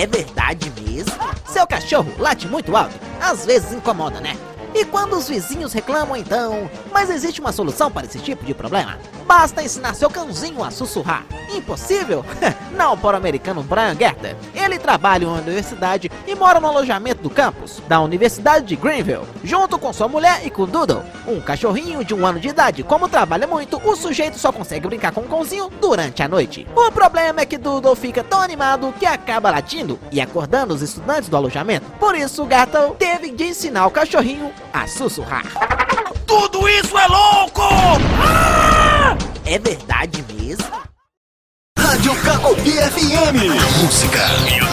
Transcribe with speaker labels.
Speaker 1: É verdade mesmo? Seu cachorro late muito alto, às vezes incomoda, né? E quando os vizinhos reclamam então? Mas existe uma solução para esse tipo de problema? Basta ensinar seu cãozinho a sussurrar. Impossível? Não para o americano Brian Gerter. Ele trabalha em uma universidade e mora no alojamento do campus da Universidade de Greenville, junto com sua mulher e com Doodle, um cachorrinho de 1 ano de idade. Como trabalha muito, o sujeito só consegue brincar com o cãozinho durante a noite. O problema é que Doodle fica tão animado que acaba latindo e acordando os estudantes do alojamento. Por isso, Gertel teve de ensinar o cachorrinho a sussurrar.
Speaker 2: Tudo isso é louco! Ah!
Speaker 1: É verdade mesmo?
Speaker 3: Rádio Cacopi FM.
Speaker 2: Música e